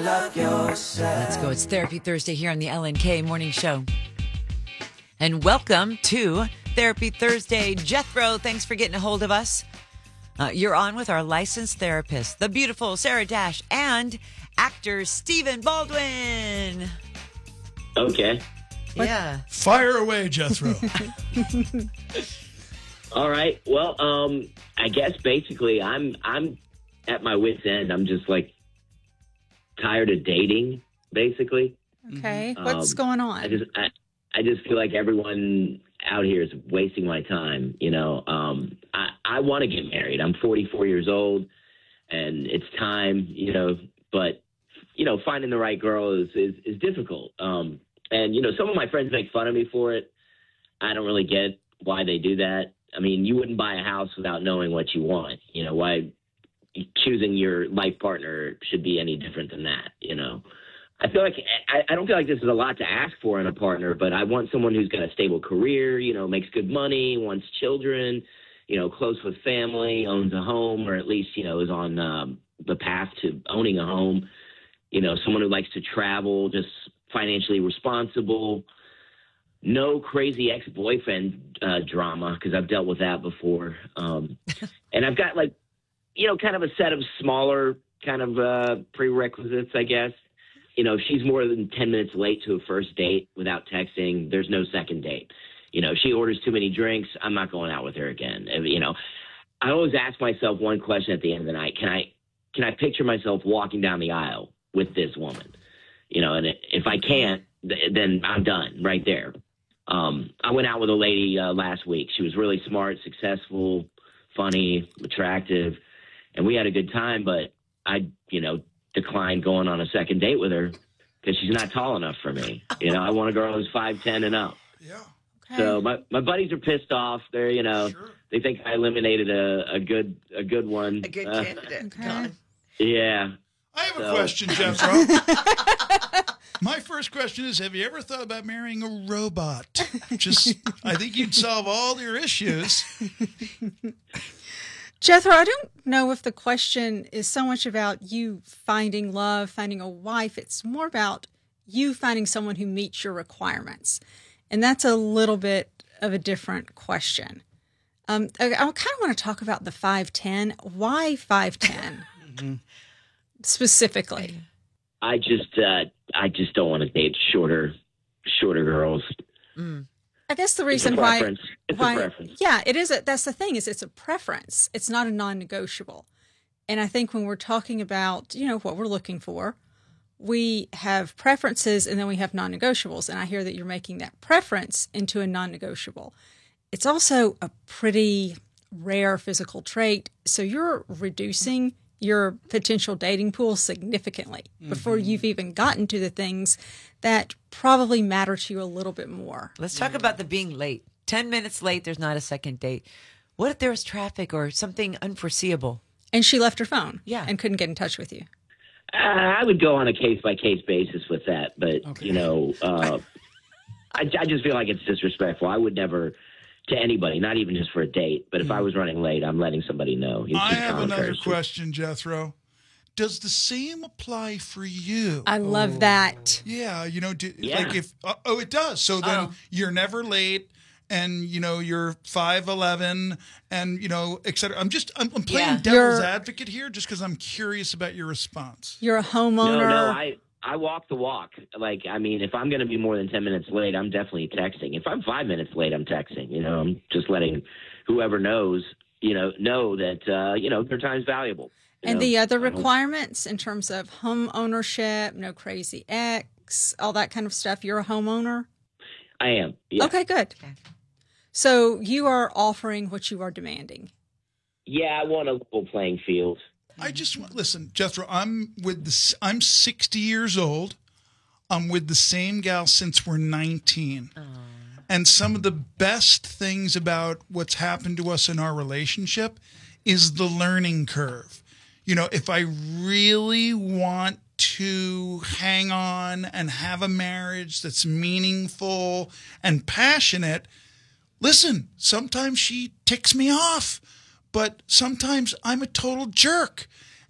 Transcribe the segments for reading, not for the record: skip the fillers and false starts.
love yourself. Let's go. It's Therapy Thursday here on the LNK Morning Show. And welcome to Therapy Thursday. Jethro, thanks for getting a hold of us. You're on with our licensed therapist, the beautiful Sarah Dash, and actor Stephen Baldwin. Okay. Yeah. Fire away, Jethro. All right. Well, I guess basically I'm at my wit's end. I'm just like tired of dating, basically. Okay. What's going on? I just feel like everyone out here is wasting my time. You know, I want to get married. I'm 44 years old and it's time, you know, but you know, finding the right girl is difficult. And you know, some of my friends make fun of me for it. I don't really get why they do that. I mean, you wouldn't buy a house without knowing what you want. You know, why choosing your life partner should be any different than that, you know? I feel like I don't feel like this is a lot to ask for in a partner, but I want someone who's got a stable career, you know, makes good money, wants children, you know, close with family, owns a home, or at least, you know, is on the path to owning a home. You know, someone who likes to travel, just financially responsible. No crazy ex-boyfriend drama, because I've dealt with that before. And I've got, like, you know, kind of a set of smaller kind of prerequisites, I guess. You know, if she's more than 10 minutes late to a first date without texting, there's no second date. You know, if she orders too many drinks, I'm not going out with her again. And, you know, I always ask myself one question at the end of the night. Can I picture myself walking down the aisle with this woman? You know, and if I can't, then I'm done right there. I went out with a lady last week. She was really smart, successful, funny, attractive, and we had a good time, but I, you know, declined going on a second date with her because she's not tall enough for me. You know, I want a girl who's 5'10" and up. Yeah. Okay. So my buddies are pissed off. They're, you know, Sure. They think I eliminated a good one. A good candidate. Okay. Gone. Yeah. I have a So- question, Jethro. My first question is, have you ever thought about marrying a robot? I think you'd solve all your issues. Jethro, I don't know if the question is so much about you finding love, finding a wife. It's more about you finding someone who meets your requirements. And that's a little bit of a different question. I kind of want to talk about the 5'10". Why 5'10"? Specifically? I just don't want to date shorter girls. I guess the reason It's a preference. It's a preference. Yeah, it is. That's the thing is it's a preference. It's not a non-negotiable. And I think when we're talking about, you know, what we're looking for, we have preferences and then we have non-negotiables. And I hear that you're making that preference into a non-negotiable. It's also a pretty rare physical trait. So you're reducing your potential dating pool significantly before you've even gotten to the things that probably matter to you a little bit more. Let's talk about the being late. 10 minutes late, there's not a second date. What if there was traffic or something unforeseeable? And she left her phone Yeah. and couldn't get in touch with you. I would go on a case-by-case basis with that, but, you know, I just feel like it's disrespectful. I would never, to anybody, not even just for a date, but if I was running late, I'm letting somebody know. It's I just have common another courtesy. question, Jethro. Does the same apply for you? I love that. Yeah, you know, Yeah. like if it does. So then you're never late, and you know you're 5'11", and you know, et cetera. I'm playing Yeah. devil's advocate here, just because I'm curious about your response. You're a homeowner. No, I walk the walk. Like, I mean, if I'm going to be more than 10 minutes late, I'm definitely texting. If I'm 5 minutes late, I'm texting. You know, I'm just letting whoever knows, you know that, you know, their time's valuable. you And know? the other I don't- requirements in terms of home ownership, no crazy ex, all that kind of stuff. You're a homeowner? I am. Yeah. Okay, good. Okay. So you are offering what you are demanding. Yeah, I want a level playing field. I just listen, Jethro. I'm 60 years old. I'm with the same gal since we're 19. And some of the best things about what's happened to us in our relationship is the learning curve. You know, if I really want to hang on and have a marriage that's meaningful and passionate, listen, sometimes she ticks me off, but sometimes I'm a total jerk.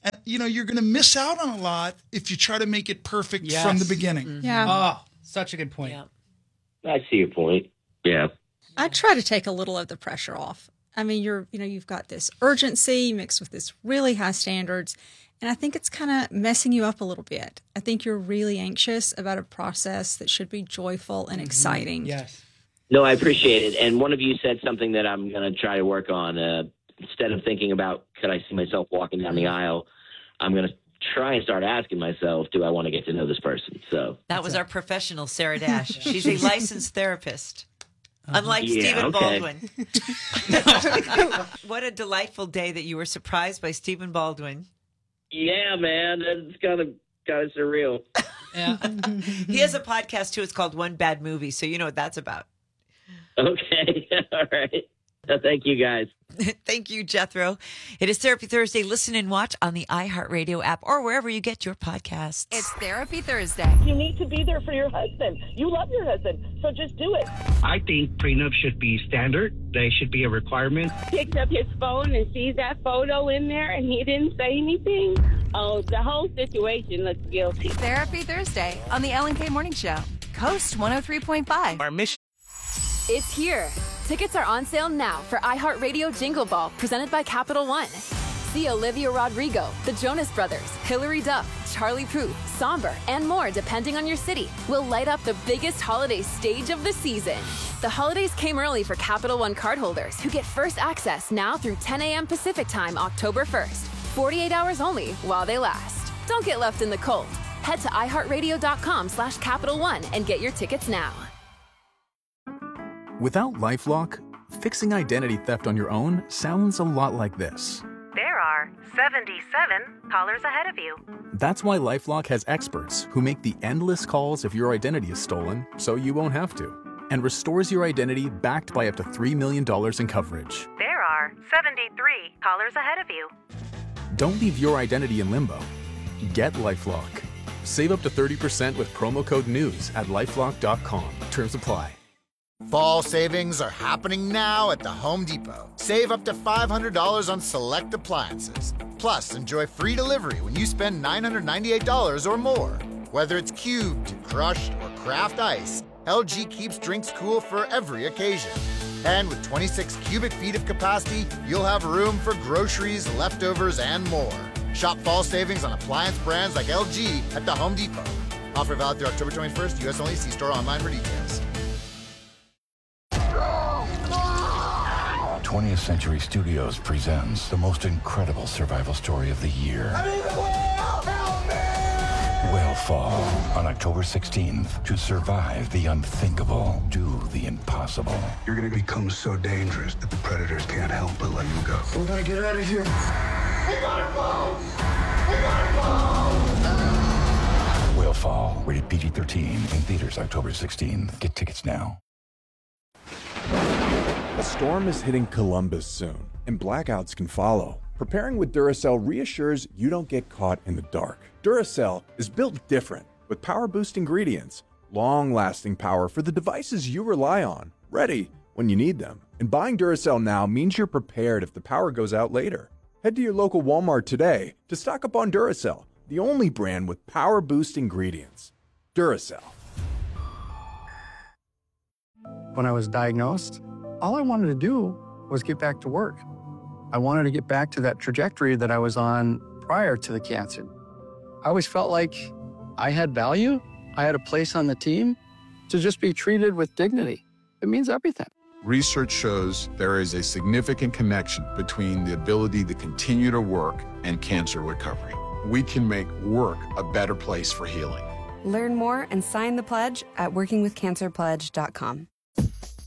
And, you're going to miss out on a lot if you try to make it perfect from the beginning. Yeah. Oh, such a good point. Yeah. I see your point. Yeah. I try to take a little of the pressure off. I mean, you've got this urgency mixed with this really high standards, and I think it's kind of messing you up a little bit. I think you're really anxious about a process that should be joyful and exciting. Yes. No, I appreciate it. And one of you said something that I'm going to try to work on. Instead of thinking about, could I see myself walking down the aisle, I'm going to try and start asking myself, do I want to get to know this person? So That was our professional, Sarah Dash. She's a licensed therapist. Unlike Stephen Baldwin. What a delightful day that you were surprised by Stephen Baldwin. Yeah, man, it's kind of surreal. Yeah. He has a podcast, too. It's called One Bad Movie, so you know what that's about. Okay, all right. Thank you, guys. Thank you, Jethro. It is Therapy Thursday. Listen and watch on the iHeartRadio app or wherever you get your podcasts. It's Therapy Thursday. You need to be there for your husband. You love your husband, so just do it. I think prenup should be standard. They should be a requirement. Picked up his phone and sees that photo in there, and he didn't say anything. Oh, the whole situation looks guilty. Therapy Thursday on the Ellen K Morning Show. Coast 103.5. Our mission. It's here. Tickets are on sale now for iHeartRadio Jingle Ball, presented by Capital One. See Olivia Rodrigo, the Jonas Brothers, Hilary Duff, Charlie Puth, Somber, and more depending on your city. We'll light up the biggest holiday stage of the season. The holidays came early for Capital One cardholders who get first access now through 10 a.m. Pacific Time, October 1st. 48 hours only while they last. Don't get left in the cold. Head to iHeartRadio.com/Capital One and get your tickets now. Without LifeLock, fixing identity theft on your own sounds a lot like this. There are 77 callers ahead of you. That's why LifeLock has experts who make the endless calls if your identity is stolen so you won't have to, and restores your identity backed by up to $3 million in coverage. There are 73 callers ahead of you. Don't leave your identity in limbo. Get LifeLock. Save up to 30% with promo code NEWS at LifeLock.com. Terms apply. Fall savings are happening now at the Home Depot. Save up to $500 on select appliances. Plus, enjoy free delivery when you spend $998 or more. Whether it's cubed, crushed, or craft ice, LG keeps drinks cool for every occasion. And with 26 cubic feet of capacity, you'll have room for groceries, leftovers, and more. Shop fall savings on appliance brands like LG at the Home Depot. Offer valid through October 21st. U.S. only. See store online for details. 20th Century Studios presents the most incredible survival story of the year. Whale Fall on October 16th. To survive the unthinkable, do the impossible. You're gonna become so dangerous that the predators can't help but let you go. We gotta get out of here. We gotta go! We gotta go! Whale Fall, rated PG-13, in theaters October 16th. Get tickets now. A storm is hitting Columbus soon, and blackouts can follow. Preparing with Duracell reassures you don't get caught in the dark. Duracell is built different, with power-boost ingredients, long-lasting power for the devices you rely on, ready when you need them. And buying Duracell now means you're prepared if the power goes out later. Head to your local Walmart today to stock up on Duracell, the only brand with power-boost ingredients. Duracell. When I was diagnosed, all I wanted to do was get back to work. I wanted to get back to that trajectory that I was on prior to the cancer. I always felt like I had value, I had a place on the team. To just be treated with dignity, it means everything. Research shows there is a significant connection between the ability to continue to work and cancer recovery. We can make work a better place for healing. Learn more and sign the pledge at workingwithcancerpledge.com.